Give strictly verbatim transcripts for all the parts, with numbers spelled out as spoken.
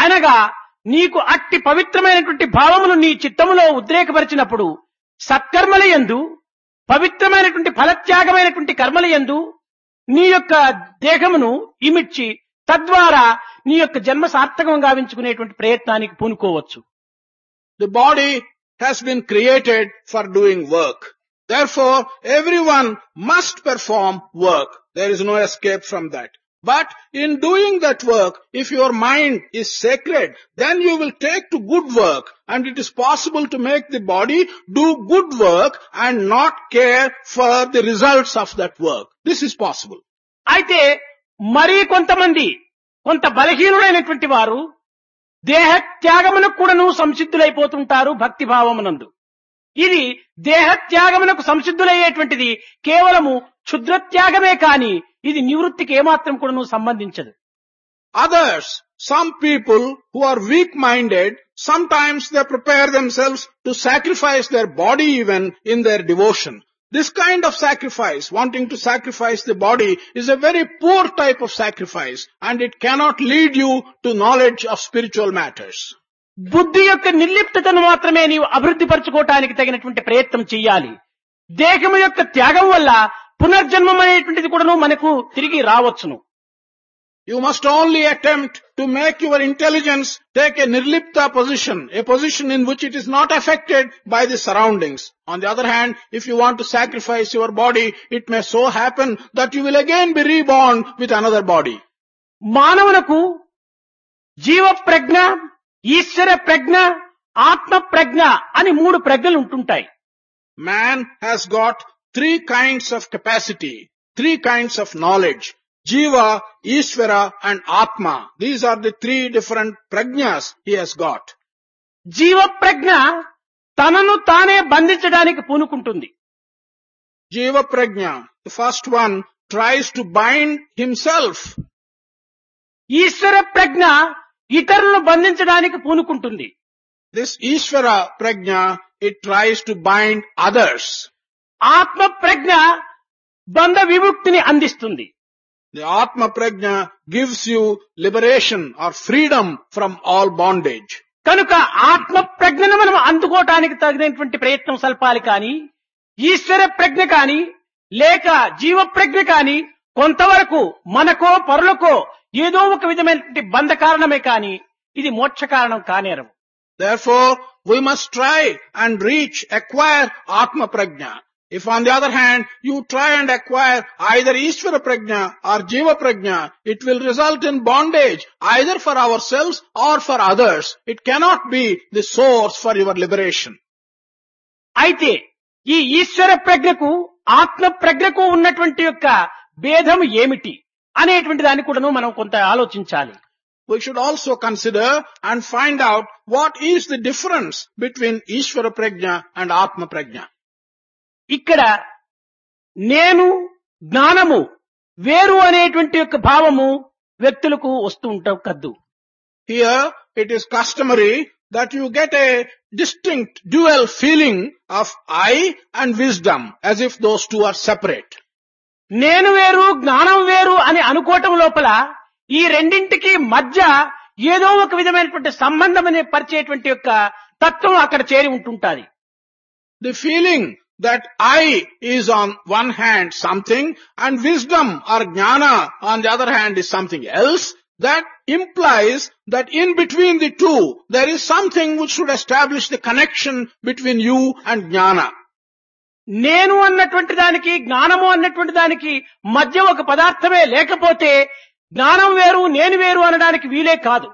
అనగా నీకు అట్టి పవిత్రమైనటువంటి భావమును నీ చిత్తములో ఉద్రేకపరిచినప్పుడు సత్కర్మల యందు పవిత్రమైనటువంటి ఫలత్యాగమైనటువంటి కర్మల యందు నీ యొక్క దేహమును ఇమిడ్చి తద్వారా నీ యొక్క జన్మ సార్థకం గావించుకునేటువంటి ప్రయత్నానికి పూనుకోవచ్చు. The body has been created for doing work. Therefore, everyone must perform work. There is no escape from that. But in doing that work, if your mind is sacred, then you will take to good work, and it is possible to make the body do good work and not care for the results of that work. This is possible. అయితే మరీ కొంతమంది కొంత బలహీనులైనటువంటి వారు దేహ త్యాగమునకు కూడాను సంసిద్ధులైపోతుంటారు భక్తి భావమునందు. ఇది దేహ త్యాగమునకు సంసిద్ధులయ్యేటువంటిది కేవలము క్షుద్రత్యాగమే కాని ఇది నివృత్తికి ఏమాత్రం కూడాను సంబంధించదు. Others, some people who are weak-minded, sometimes they prepare themselves to sacrifice their body even in their devotion. This kind of sacrifice, wanting to sacrifice the body, is a very poor type of sacrifice, and it cannot lead you to knowledge of spiritual matters. బుద్ధి యొక్క నిర్లిప్తతను మాత్రమే నీవు అభివృద్ధి పరచుకోవటానికి తగినటువంటి ప్రయత్నం చెయ్యాలి. దేహము యొక్క త్యాగం వల్ల పునర్జన్మం అనేటువంటిది కూడాను మనకు తిరిగి రావచ్చును. You must only attempt to make your intelligence take a nirlipta position, a position in which it is not affected by the surroundings. On the other hand, if you want to sacrifice your body, it may so happen that you will again be reborn with another body. మానవునకు జీవ ప్రజ్ఞ, ఈశ్వర ప్రజ్ఞ, ఆత్మ ప్రజ్ఞ అని మూడు ప్రజ్ఞలు ఉంటుంటాయి. Man has got three kinds of capacity, three kinds of knowledge. Jiva, Ishvara and Atma. These are the three different prajnas he has got. జీవ ప్రజ్ఞ తనను తానే బంధించడానికి పూనుకుంటుంది. Jiva prajna, the first one, tries to bind himself. ఈశ్వర ప్రజ్ఞ ఇతరులను బంధించడానికి పూనుకుంటుంది. This Ishvara prajna, it tries to bind others. ఆత్మ ప్రజ్ఞ బంధ విముక్తిని అందిస్తుంది. The Atma Prajna gives you liberation or freedom from all bondage. కనుక ఆత్మ ప్రజ్ఞను మనం అందుకోవటానికి తగినటువంటి ప్రయత్నం సల్పాలి కానీ ఈశ్వర ప్రజ్ఞ కానీ లేక జీవ ప్రజ్ఞ కానీ కొంతవరకు మనకో పరులకో ఏదో ఒక విధమైనటువంటి బంధ కారణమే కానీ ఇది మోక్ష కారణం కానేరవు. Therefore, we must try and reach, acquire Atma Prajna. If on the other hand, you try and acquire either Ishvara Prajna or Jiva Prajna, it will result in bondage either for ourselves or for others. It cannot be the source for your liberation. అయితే ఈ ఈశ్వర ప్రజ్ఞకు ఆత్మ ప్రజ్ఞకు ఉన్నటువంటి యొక్క భేదం ఏమిటి అనేటువంటి దాన్ని కూడాను మనం కొంత ఆలోచించాలి. We should also consider and find out what is the difference between Ishvara Prajna and Atma Prajna. ఇక్కడ నేను జ్ఞానము వేరు అనేటువంటి యొక్క భావము వ్యక్తులకు వస్తూ ఉంటాం కద్దు. Here it is customary that you get a distinct dual feeling of I and wisdom, as if those two are separate. నేను వేరు జ్ఞానం వేరు అని అనుకోవటం లోపల ఈ రెండింటికి మధ్య ఏదో ఒక విధమైనటువంటి సంబంధం అనే పరిచేటువంటి యొక్క తత్వం అక్కడ చేరి ఉంటుంటాది. The feeling that I is on one hand something and wisdom or jnana on the other hand is something else, that implies that in between the two there is something which should establish the connection between you and jnana. నేను అన్నటువంటి దానికి జ్ఞానము అన్నటువంటి దానికి మధ్య ఒక పదార్థమే లేకపోతే జ్ఞానం వేరు నేను వేరు అనడానికి వీలే కాదు.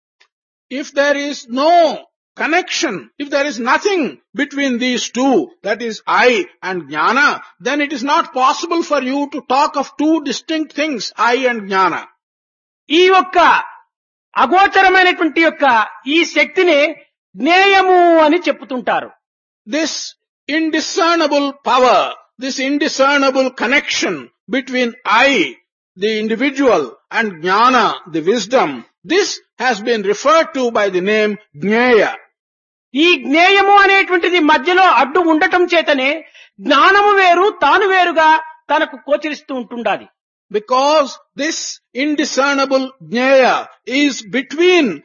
If there is no connection, if there is nothing between these two, that is I and jnana, then it is not possible for you to talk of two distinct things, I and jnana. ఈ యొక్క అగోచరమైనటువంటి యొక్క ఈ శక్తిని జ్ఞేయము అని చెప్పుతుంటారు. This indiscernible power, this indiscernible connection between I, the individual, and jnana, the wisdom, this has been referred to by the name Jnaya. ఈ జ్ఞేయము అనేటువంటిది మధ్యలో అడ్డు ఉండటం చేతనే జ్ఞానము వేరు తాను వేరుగా తనకు గోచరిస్తూ ఉంటుండాలి. Because this indiscernible Jnaya is between